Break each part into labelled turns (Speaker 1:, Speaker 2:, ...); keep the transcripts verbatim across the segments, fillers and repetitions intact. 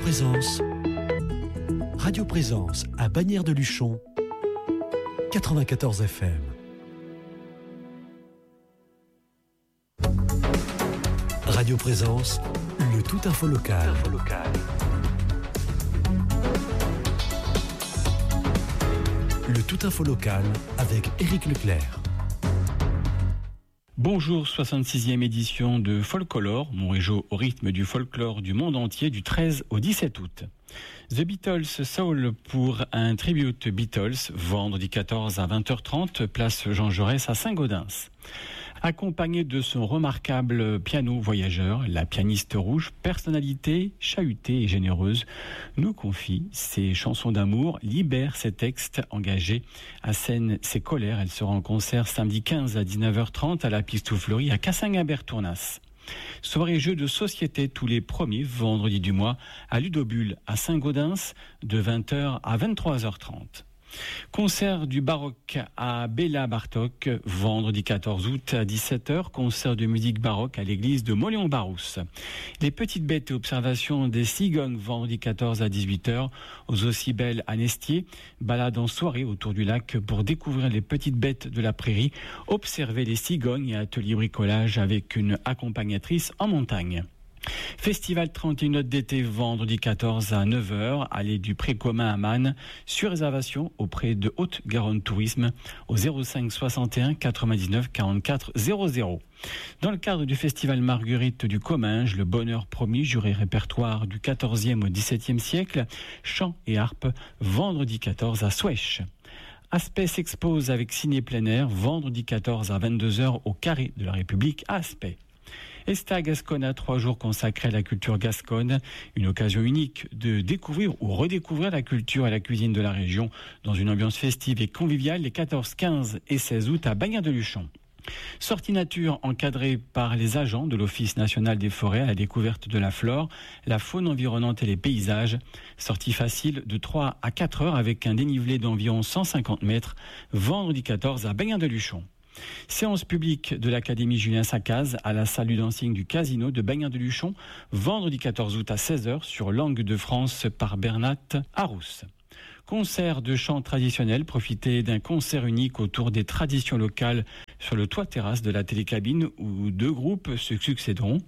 Speaker 1: Présence. Radio Présence à Bagnères de Luchon, quatre-vingt-quatorze F M. Radio Présence, le tout info local. Info local. Le tout info local avec Éric Leclerc.
Speaker 2: Bonjour, soixante-sixième édition de Folklore, Montrégeau au rythme du folklore du monde entier du treize au dix-sept août. The Beatles Soul pour un tribute Beatles, vendredi quatorze à vingt heures trente, place Jean Jaurès à Saint-Gaudens. Accompagné de son remarquable piano voyageur, la pianiste rouge, personnalité chahutée et généreuse, nous confie ses chansons d'amour, libère ses textes engagés, assène ses colères. Elle sera en concert samedi quinze à dix-neuf heures trente à la Pistou Fleury à Cassagnat-Bertournas. Soirée jeux de société tous les premiers vendredis du mois à Ludobule à Saint-Gaudens de vingt heures à vingt-trois heures trente. Concert du baroque à Béla Bartok, vendredi quatorze août à dix-sept heures, concert de musique baroque à l'église de Molion-Barousse. Les petites bêtes et observations des cigognes, vendredi quatorze à dix-huit heures, aux Ossibelles à Nestier, balade en soirée autour du lac pour découvrir les petites bêtes de la prairie, observer les cigognes et atelier bricolage avec une accompagnatrice en montagne. Festival trente et une notes d'été, vendredi quatorze à neuf heures, allée du Pré-Commun à Man, sur réservation auprès de Haute-Garonne Tourisme au zéro cinq soixante et un quatre-vingt-dix-neuf quarante-quatre zéro zéro. Dans le cadre du Festival Marguerite du Comminges, le bonheur promis, juré répertoire du quatorzième au dix-septième siècle, chant et harpe, vendredi quatorze à Souèche. Aspect s'expose avec ciné plein air, vendredi quatorze à vingt-deux heures au Carré de la République à Aspect. Esta Gascona, trois jours consacrés à la culture gasconne, une occasion unique de découvrir ou redécouvrir la culture et la cuisine de la région dans une ambiance festive et conviviale les quatorze, quinze et seize août à Bagnères de Luchon. Sortie nature encadrée par les agents de l'Office national des forêts à la découverte de la flore, la faune environnante et les paysages. Sortie facile de trois à quatre heures avec un dénivelé d'environ cent cinquante mètres, vendredi quatorze à Bagnères de Luchon. Séance publique de l'Académie Julien Sacaz à la salle du dancing du Casino de Bagnères de Luchon, vendredi quatorze août à seize heures sur Langue de France par Bernat Arous. Concert de chant traditionnel, profitez d'un concert unique autour des traditions locales sur le toit terrasse de la télécabine où deux groupes se succéderont.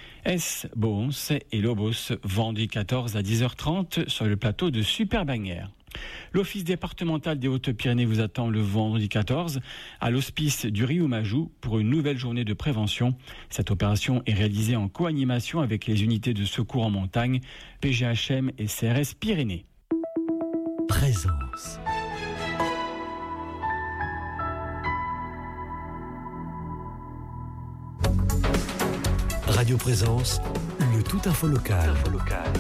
Speaker 2: S. Boons et Lobos, vendredi quatorze à dix heures trente sur le plateau de Super Bagnères. L'Office départemental des Hautes-Pyrénées vous attend le vendredi quatorze à l'hospice du Riomajou pour une nouvelle journée de prévention. Cette opération est réalisée en co-animation avec les unités de secours en montagne, P G H M et C R S Pyrénées.
Speaker 1: Présence. Radio Présence, le tout info local. Info local.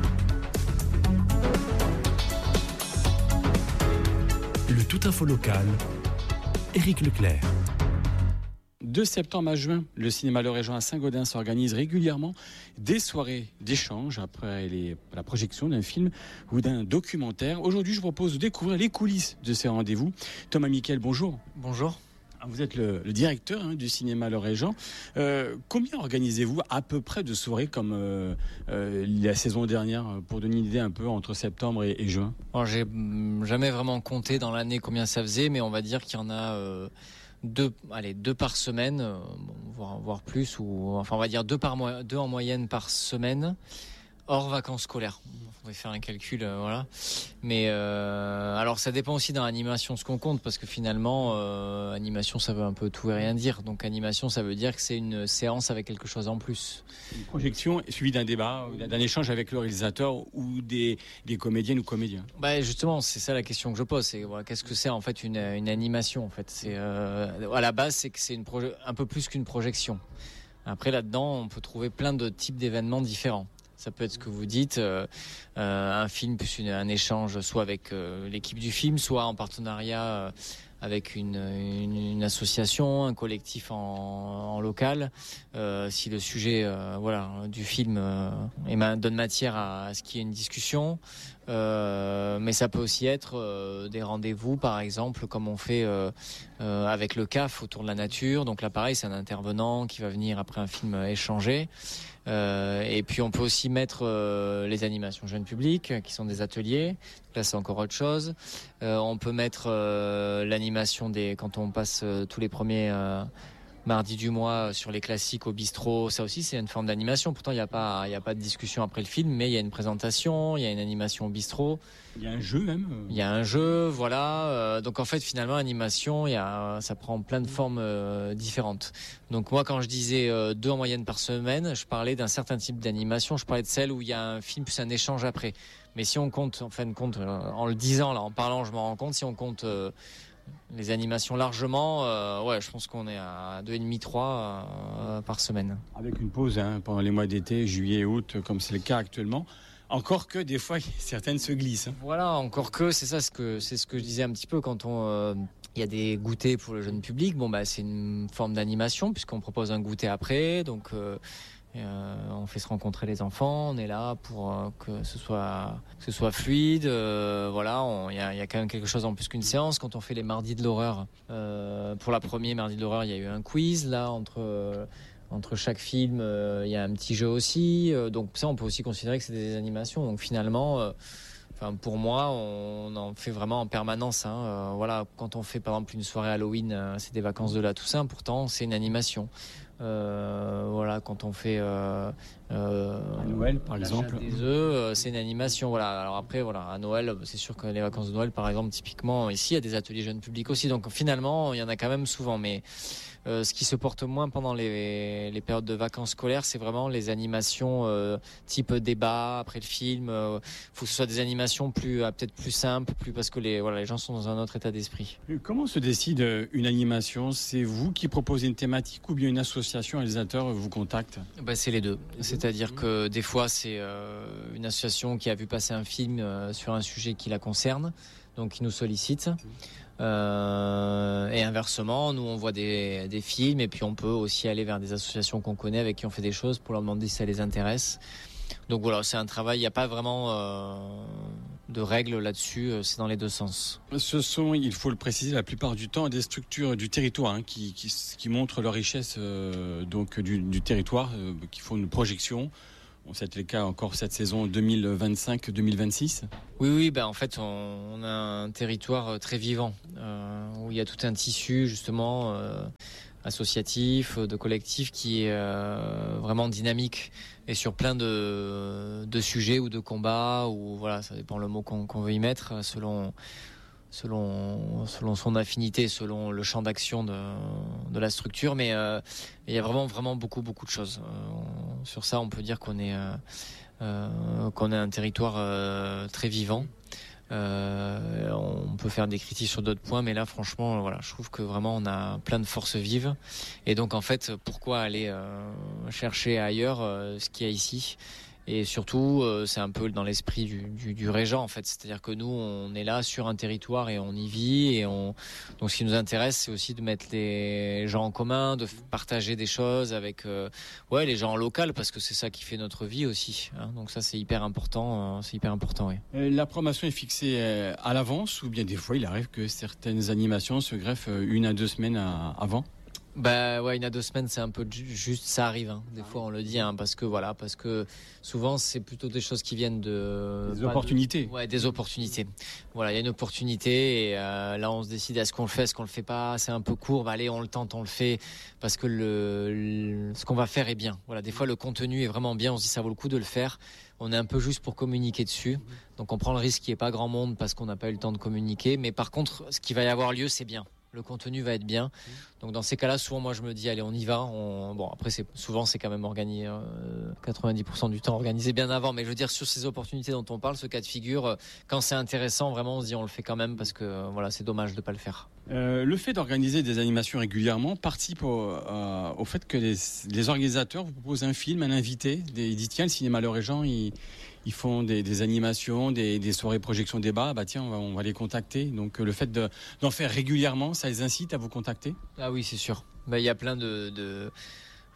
Speaker 1: Le tout info local, Éric Leclerc.
Speaker 2: De septembre à juin, le cinéma Le Régent à Saint-Gaudens organise régulièrement des soirées d'échange après les, la projection d'un film ou d'un documentaire. Aujourd'hui, je vous propose de découvrir les coulisses de ces rendez-vous. Thomas Miquel, bonjour.
Speaker 3: Bonjour.
Speaker 2: Vous êtes le, le directeur hein, du cinéma Le Régent. Euh, combien organisez-vous à peu près de soirées comme euh, euh, la saison dernière, pour donner une idée un peu entre septembre et, et juin?
Speaker 3: Alors, j'ai jamais vraiment compté dans l'année combien ça faisait, mais on va dire qu'il y en a euh, deux, allez, deux par semaine, euh, bon, voire, voire plus, ou enfin on va dire deux par mois, deux en moyenne par semaine. Hors vacances scolaires. On va faire un calcul, euh, voilà. Mais euh, alors ça dépend aussi dans l'animation ce qu'on compte, parce que finalement, euh, animation ça veut un peu tout et rien dire. Donc animation ça veut dire que c'est une séance avec quelque chose en plus.
Speaker 2: Une projection suivie d'un débat, d'un échange avec le réalisateur ou des, des comédiennes ou comédiens.
Speaker 3: Bah justement, c'est ça la question que je pose. C'est voilà, qu'est-ce que c'est en fait une, une animation en fait. C'est euh, à la base c'est que c'est une proje- un peu plus qu'une projection. Après là-dedans, on peut trouver plein de types d'événements différents. Ça peut être ce que vous dites, euh, euh, un film plus une, un échange soit avec euh, l'équipe du film, soit en partenariat euh, avec une, une, une association, un collectif en, en local. Euh, si le sujet euh, voilà, du film euh, donne matière à, à ce qu'il y ait une discussion. Euh, mais ça peut aussi être euh, des rendez-vous, par exemple, comme on fait euh, euh, avec le C A F autour de la nature. Donc là, pareil, c'est un intervenant qui va venir après un film échanger. Euh, et puis on peut aussi mettre euh, les animations jeunes publics, qui sont des ateliers. Donc là, c'est encore autre chose. Euh, on peut mettre euh, l'animation des quand on passe euh, tous les premiers euh, mardi du mois sur les classiques au bistrot, ça aussi c'est une forme d'animation. Pourtant il n'y a pas, il y a pas de discussion après le film, mais il y a une présentation, il y a une animation au bistrot.
Speaker 2: Il y a un jeu même.
Speaker 3: Il y a un jeu, voilà. Euh, donc en fait finalement l'animation, il y a, ça prend plein de formes euh, différentes. Donc moi quand je disais euh, deux en moyenne par semaine, je parlais d'un certain type d'animation. Je parlais de celle où il y a un film plus un échange après. Mais si on compte, en fin de compte, euh, en le disant là, en parlant, je m'en rends compte, si on compte euh, les animations largement, euh, ouais, je pense qu'on est à deux virgule cinq trois euh, par semaine.
Speaker 2: Avec une pause hein, pendant les mois d'été, juillet, août, comme c'est le cas actuellement. Encore que des fois, certaines se glissent. Hein.
Speaker 3: Voilà, encore que c'est ça ce que c'est ce que je disais un petit peu quand on euh, il y a des goûters pour le jeune public. Bon bah c'est une forme d'animation puisqu'on propose un goûter après, donc. Euh, Euh, on fait se rencontrer les enfants, on est là pour euh, que ce soit que ce soit fluide. Euh, voilà, il y a, y a quand même quelque chose en plus qu'une séance. Quand on fait les mardis de l'horreur, euh, pour la première mardi de l'horreur, il y a eu un quiz là entre euh, entre chaque film, il euh, y a un petit jeu aussi. Euh, donc ça, on peut aussi considérer que c'est des animations. Donc finalement. Euh, Enfin, pour moi, on en fait vraiment en permanence. Hein. Euh, voilà, quand on fait par exemple une soirée Halloween, euh, c'est des vacances de la Toussaint. Pourtant, c'est une animation. Euh, voilà, quand on fait euh, euh,
Speaker 2: à Noël, par exemple,
Speaker 3: des œufs, euh, c'est une animation. Voilà. Alors après, voilà, à Noël, c'est sûr que les vacances de Noël, par exemple, typiquement ici, il y a des ateliers jeunes publics aussi. Donc finalement, il y en a quand même souvent, mais Euh, ce qui se porte moins pendant les, les périodes de vacances scolaires, c'est vraiment les animations euh, type débat après le film. Il euh, faut que ce soit des animations plus, euh, peut-être plus simples, plus parce que les, voilà, les gens sont dans un autre état d'esprit.
Speaker 2: Comment se décide une animation? C'est vous qui proposez une thématique ou bien une association, un réalisateur vous contacte?
Speaker 3: Ben, c'est les deux. C'est-à-dire que des fois, c'est euh, une association qui a vu passer un film euh, sur un sujet qui la concerne, donc qui nous sollicite. Euh, et inversement, nous on voit des, des films et puis on peut aussi aller vers des associations qu'on connaît avec qui on fait des choses pour leur demander si ça les intéresse. Donc voilà, c'est un travail, il n'y a pas vraiment euh, de règles là-dessus, c'est dans les deux sens.
Speaker 2: Ce sont, il faut le préciser, la plupart du temps des structures du territoire hein, qui, qui, qui montrent leur richesse euh, donc, du, du territoire, euh, qui font une projection. Bon, c'était le cas encore cette saison deux mille vingt-cinq deux mille vingt-six.
Speaker 3: Oui, oui, ben en fait, on, on a un territoire très vivant euh, où il y a tout un tissu justement euh, associatif, de collectif qui est euh, vraiment dynamique et sur plein de, de sujets ou de combats ou voilà, ça dépend le mot qu'on, qu'on veut y mettre selon. Selon, selon son affinité, selon le champ d'action de, de la structure, mais euh, il y a vraiment, vraiment beaucoup, beaucoup de choses. Euh, on, sur ça, on peut dire qu'on est, euh, euh, qu'on est un territoire euh, très vivant. Euh, on peut faire des critiques sur d'autres points, mais là, franchement, voilà, je trouve que vraiment, on a plein de forces vives. Et donc, en fait, pourquoi aller euh, chercher ailleurs euh, ce qu'il y a ici ? Et surtout, euh, c'est un peu dans l'esprit du, du, du régent, en fait. C'est-à-dire que nous, on est là sur un territoire et on y vit. Et on... Donc, ce qui nous intéresse, c'est aussi de mettre les gens en commun, de partager des choses avec euh, ouais, les gens locaux, parce que c'est ça qui fait notre vie aussi. Hein. Donc ça, c'est hyper important. Euh, c'est hyper important, oui.
Speaker 2: La programmation est fixée à l'avance ou bien des fois, il arrive que certaines animations se greffent une à deux semaines avant?
Speaker 3: Bah ouais, une à deux semaines, c'est un peu juste, ça arrive. Hein. Des fois, on le dit, hein, parce que voilà, parce que souvent, c'est plutôt des choses qui viennent de
Speaker 2: des opportunités.
Speaker 3: De, ouais, des opportunités. Voilà, il y a une opportunité et euh, là, on se décide est-ce qu'on le fait, est-ce qu'on le fait pas. C'est un peu court. Bah allez, on le tente, on le fait parce que le, le ce qu'on va faire est bien. Voilà, des fois, le contenu est vraiment bien. On se dit ça vaut le coup de le faire. On est un peu juste pour communiquer dessus. Donc, on prend le risque qu'il n'y ait pas grand monde parce qu'on n'a pas eu le temps de communiquer. Mais par contre, ce qui va y avoir lieu, c'est bien. Le contenu va être bien. Donc dans ces cas-là, souvent moi je me dis allez on y va. On... Bon après c'est souvent c'est quand même organisé euh, quatre-vingt-dix pour cent du temps organisé bien avant. Mais je veux dire sur ces opportunités dont on parle, ce cas de figure, euh, quand c'est intéressant vraiment on se dit on le fait quand même parce que euh, voilà c'est dommage de pas le faire.
Speaker 2: Euh, le fait d'organiser des animations régulièrement participe au, euh, au fait que les, les organisateurs vous proposent un film, un invité. Des, ils disent tiens le cinéma Le Régent ils, ils font des, des animations, des, des soirées projections débat. Bah tiens on va, on va les contacter. Donc le fait de, d'en faire régulièrement, ça les incite à vous contacter?
Speaker 3: Ah oui c'est sûr. Bah il y a plein de, de...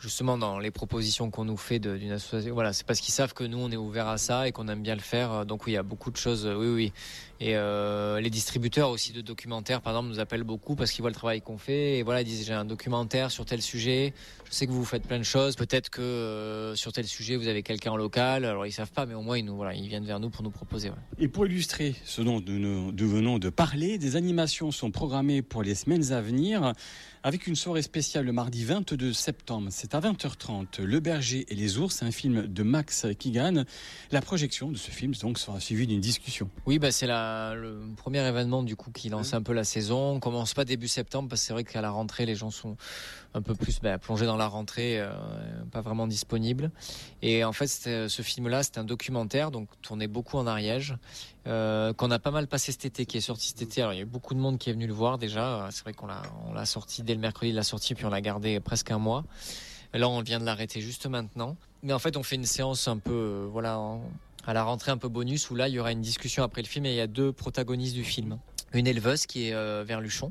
Speaker 3: justement dans les propositions qu'on nous fait de, d'une association. Voilà, c'est parce qu'ils savent que nous on est ouvert à ça et qu'on aime bien le faire. Donc oui, il y a beaucoup de choses. Oui, oui. Et euh, les distributeurs aussi de documentaires, par exemple, nous appellent beaucoup parce qu'ils voient le travail qu'on fait. Et voilà, ils disent j'ai un documentaire sur tel sujet. Je sais que vous faites plein de choses. Peut-être que euh, sur tel sujet vous avez quelqu'un en local. Alors ils savent pas, mais au moins ils nous, voilà, ils viennent vers nous pour nous proposer. Ouais.
Speaker 2: Et pour illustrer ce dont nous, nous venons de parler, des animations sont programmées pour les semaines à venir, avec une soirée spéciale le mardi vingt-deux septembre. C'est à vingt heures trente. Le Berger et les ours, un film de Max Keegan. La projection de ce film donc sera suivie d'une discussion.
Speaker 3: Oui, bah c'est la, le premier événement du coup qui lance un peu la saison. On commence pas début septembre parce que c'est vrai qu'à la rentrée les gens sont un peu plus bah, plongés dans la rentrée, euh, pas vraiment disponibles. Et en fait, ce film-là, c'est un documentaire, donc tourné beaucoup en Ariège, euh, qu'on a pas mal passé cet été, qui est sorti cet été. Alors il y a eu beaucoup de monde qui est venu le voir déjà. C'est vrai qu'on l'a, on l'a sorti dès le mercredi de la sortie, puis on l'a gardé presque un mois. Là, on vient de l'arrêter juste maintenant. Mais en fait, on fait une séance un peu, euh, voilà, en, à la rentrée un peu bonus, où là, il y aura une discussion après le film et il y a deux protagonistes du film. Une éleveuse qui est euh, vers Luchon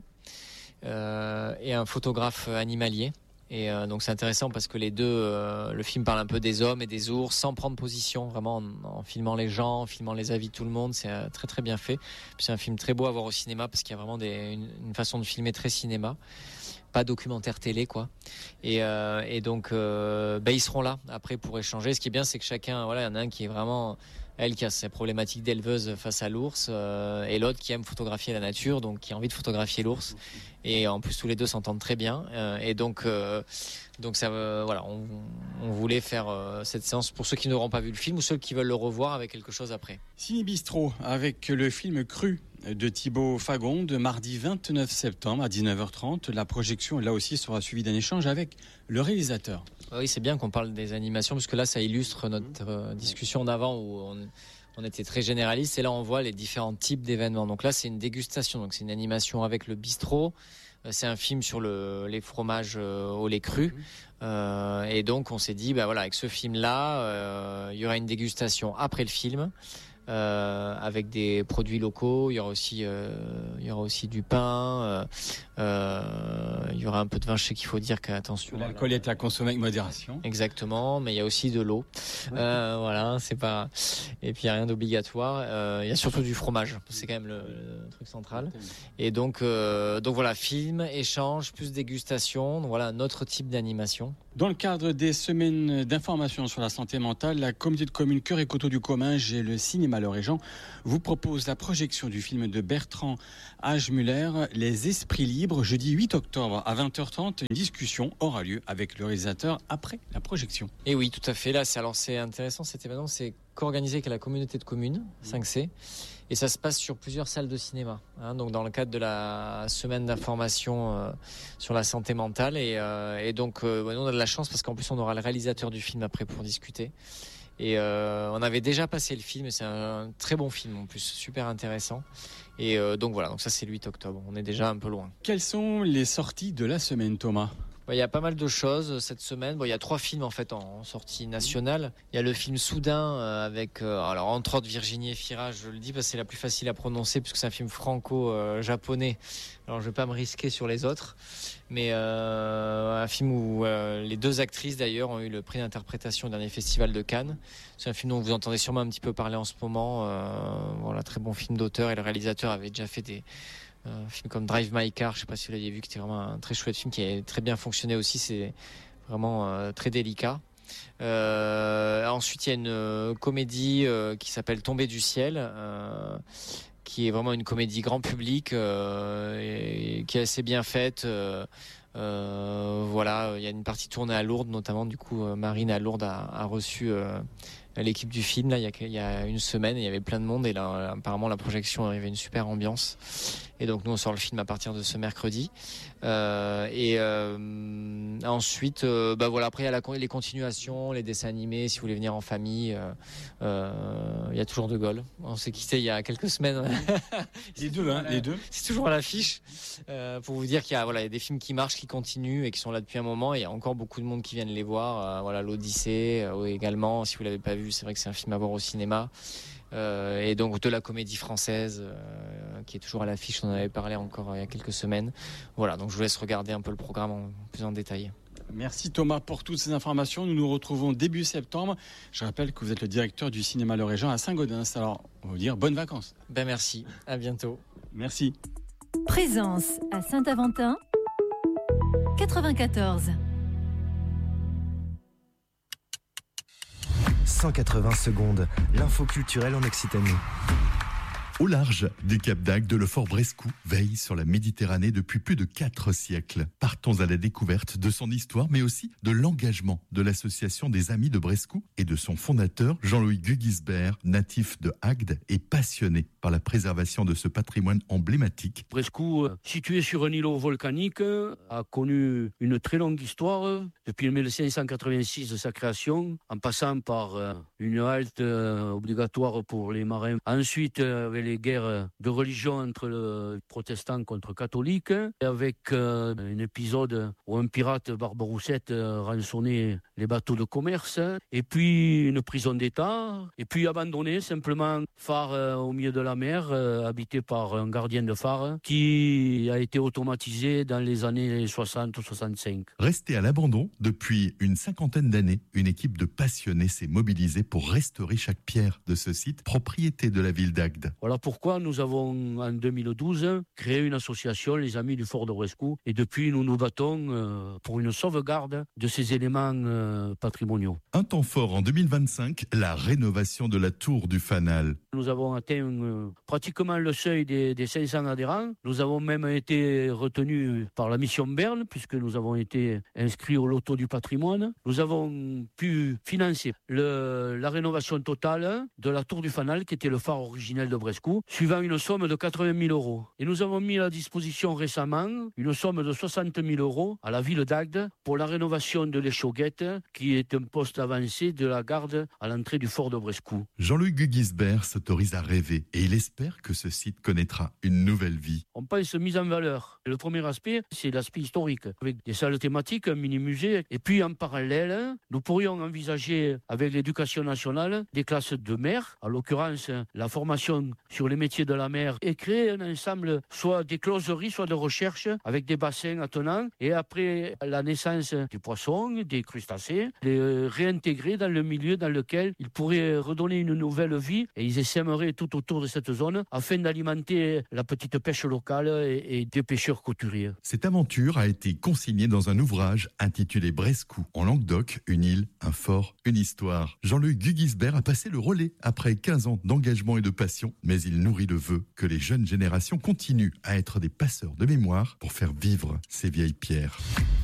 Speaker 3: euh, et un photographe animalier. Et euh, donc c'est intéressant parce que les deux, euh, le film parle un peu des hommes et des ours sans prendre position, vraiment en, en filmant les gens, en filmant les avis de tout le monde. C'est euh, très très bien fait. Puis c'est un film très beau à voir au cinéma parce qu'il y a vraiment des, une, une façon de filmer très cinéma. Pas documentaire télé quoi. Et, euh, et donc euh, bah, ils seront là après pour échanger. Ce qui est bien, c'est que chacun, voilà, il y en a un qui est vraiment, elle qui a ses problématiques d'éleveuse face à l'ours euh, et l'autre qui aime photographier la nature, donc qui a envie de photographier l'ours. Et en plus tous les deux s'entendent très bien. Euh, et donc euh, donc ça, euh, voilà, on, on voulait faire euh, cette séance pour ceux qui n'auront pas vu le film ou ceux qui veulent le revoir avec quelque chose après.
Speaker 2: Ciné Bistrot avec le film Cru de Thibaut Fagonde, mardi vingt-neuf septembre à dix-neuf heures trente. La projection, là aussi, sera suivie d'un échange avec le réalisateur.
Speaker 3: Oui, c'est bien qu'on parle des animations, parce que là, ça illustre notre euh, discussion d'avant où on, on était très généraliste. Et là, on voit les différents types d'événements. Donc là, c'est une dégustation. Donc c'est une animation avec le bistrot. Euh, c'est un film sur le, les fromages euh, au lait cru. Euh, et donc, on s'est dit, bah voilà, avec ce film-là, euh, il y aura une dégustation après le film. Euh, avec des produits locaux, il y aura aussi, euh, il y aura aussi du pain, euh, euh, il y aura un peu de vin. Je sais qu'il faut dire qu'attention.
Speaker 2: L'alcool est à consommer avec modération.
Speaker 3: Exactement, mais il y a aussi de l'eau. Ouais. Euh, voilà, c'est pas. Et puis il y a rien d'obligatoire. Euh, il y a surtout du fromage. C'est quand même le, le truc central. Et donc, euh, donc voilà, film, échange, plus dégustation. Donc voilà, un autre type d'animation.
Speaker 2: Dans le cadre des semaines d'information sur la santé mentale, la communauté de communes Cœur et Coteaux du Comminges et le cinéma Lorrain vous propose la projection du film de Bertrand Hagemuller, Les Esprits Libres, jeudi huit octobre à vingt heures trente. Une discussion aura lieu avec le réalisateur après la projection.
Speaker 3: Et oui, tout à fait. Là, c'est, alors, c'est intéressant cet événement, c'est co-organisé avec la communauté de communes, cinq C. Et ça se passe sur plusieurs salles de cinéma, hein, donc dans le cadre de la semaine d'information euh, sur la santé mentale. Et, euh, et donc, euh, ouais, nous, on a de la chance parce qu'en plus, on aura le réalisateur du film après pour discuter. Et euh, on avait déjà passé le film, et c'est un, un très bon film en plus, super intéressant. Et euh, donc voilà, donc ça c'est le huit octobre, on est déjà un peu loin.
Speaker 2: Quelles sont les sorties de la semaine, Thomas ?
Speaker 3: Il y a pas mal de choses cette semaine. Bon, il y a trois films en fait en sortie nationale. Il y a le film Soudain euh, avec, euh, alors entre autres Virginie Efira, je le dis parce que c'est la plus facile à prononcer puisque c'est un film franco-japonais. Alors je vais pas me risquer sur les autres, mais euh, un film où euh, les deux actrices d'ailleurs ont eu le prix d'interprétation au dernier festival de Cannes. C'est un film dont vous entendez sûrement un petit peu parler en ce moment. Euh, voilà, très bon film d'auteur, et le réalisateur avait déjà fait des un film comme Drive My Car, je sais pas si vous l'aviez vu, qui était vraiment un très chouette film qui a très bien fonctionné aussi. C'est vraiment euh, très délicat. Euh, ensuite, il y a une euh, comédie euh, qui s'appelle Tomber du ciel, euh, qui est vraiment une comédie grand public euh, et qui est assez bien faite. Euh, euh, voilà, il y a une partie tournée à Lourdes, notamment. Du coup, euh, Marine à Lourdes a, a reçu euh, l'équipe du film là il y a, il y a une semaine, et il y avait plein de monde, et là apparemment la projection arrivait, une super ambiance, et donc nous on sort le film à partir de ce mercredi. Euh, et euh, ensuite euh, bah voilà, après il y a la, les continuations, les dessins animés si vous voulez venir en famille. Euh, euh, il y a toujours De Gaulle, on s'est quitté il y a quelques semaines.
Speaker 2: les deux hein, les deux
Speaker 3: c'est toujours à l'affiche, euh, pour vous dire qu'il y a, voilà, il y a des films qui marchent, qui continuent et qui sont là depuis un moment, et il y a encore beaucoup de monde qui viennent les voir. Euh, voilà, l'Odyssée euh, également, si vous l'avez pas vu, c'est vrai que c'est un film à voir au cinéma. Euh, et donc de la comédie française euh, qui est toujours à l'affiche, on en avait parlé encore euh, il y a quelques semaines. Voilà, donc je vous laisse regarder un peu le programme en plus en détail.
Speaker 2: Merci Thomas pour toutes ces informations. Nous nous retrouvons début septembre. Je rappelle que vous êt le directeur du cinéma Le Régent à Saint-Gaudens. Alors, on va vous dire bonnes vacances.
Speaker 3: Ben merci, à bientôt.
Speaker 2: Merci.
Speaker 4: Présence à Saint-Aventin, quatre-vingt-quatorze.
Speaker 5: cent quatre-vingts secondes, l'info culturelle en Occitanie.
Speaker 6: Au large du Cap d'Agde, le fort Brescou veille sur la Méditerranée depuis plus de quatre siècles. Partons à la découverte de son histoire, mais aussi de l'engagement de l'association des Amis de Brescou et de son fondateur, Jean-Louis Gugisbert, natif de Agde et passionné par la préservation de ce patrimoine emblématique.
Speaker 7: Brescou, situé sur un îlot volcanique, a connu une très longue histoire, depuis mille cinq cent quatre-vingt-six de sa création, en passant par une halte obligatoire pour les marins. Ensuite, avec les guerres de religion entre le protestants contre catholiques, avec euh, un épisode où un pirate, Barbaroussette, euh, rançonnait les bateaux de commerce, et puis une prison d'État, et puis abandonné, simplement phare euh, au milieu de la mer, euh, habité par un gardien de phare, qui a été automatisé dans les années soixante soixante-cinq.
Speaker 6: Resté à l'abandon depuis une cinquantaine d'années, une équipe de passionnés s'est mobilisée pour restaurer chaque pierre de ce site, propriété de la ville d'Agde.
Speaker 7: Voilà pourquoi nous avons, en deux mille douze, créé une association, les Amis du Fort de Brescou, et depuis nous nous battons euh, pour une sauvegarde de ces éléments euh, patrimoniaux.
Speaker 6: Un temps fort en deux mille vingt-cinq, la rénovation de la tour du Fanal.
Speaker 7: Nous avons atteint euh, pratiquement le seuil des, des cinq cents adhérents. Nous avons même été retenus par la mission Berne, puisque nous avons été inscrits au loto du patrimoine. Nous avons pu financer le, la rénovation totale de la tour du Fanal, qui était le phare originel de Brescou, suivant une somme de quatre-vingt mille euros. Et nous avons mis à disposition récemment une somme de soixante mille euros à la ville d'Agde pour la rénovation de l'échauguette, qui est un poste avancé de la garde à l'entrée du fort de Brescou.
Speaker 6: Jean-Louis Gugisbert s'autorise à rêver et il espère que ce site connaîtra une nouvelle vie.
Speaker 7: On pense mise en valeur. Le premier aspect, c'est l'aspect historique, avec des salles thématiques, un mini-musée. Et puis en parallèle, nous pourrions envisager avec l'éducation nationale des classes de mer, en l'occurrence la formation sur les métiers de la mer, et créer un ensemble, soit des closeries, soit de recherche, avec des bassins attenants, et après la naissance des poissons, des crustacés, les réintégrer dans le milieu dans lequel ils pourraient redonner une nouvelle vie, et ils essaimeraient tout autour de cette zone, afin d'alimenter la petite pêche locale et, et des pêcheurs couturiers.
Speaker 6: Cette aventure a été consignée dans un ouvrage intitulé Brescou, en Languedoc, une île, un fort, une histoire. Jean-Louis Gugisbert a passé le relais après quinze ans d'engagement et de passion, mais il nourrit le vœu que les jeunes générations continuent à être des passeurs de mémoire pour faire vivre ces vieilles pierres.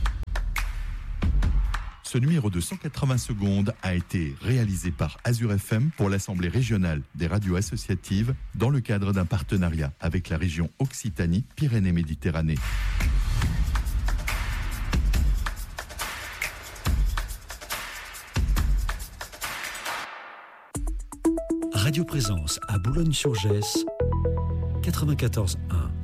Speaker 6: Ce numéro de cent quatre-vingts secondes a été réalisé par Azure F M pour l'Assemblée régionale des radios associatives dans le cadre d'un partenariat avec la région Occitanie-Pyrénées-Méditerranée.
Speaker 1: Radio Présence à Boulogne-sur-Gesse, quatre-vingt-quatorze un.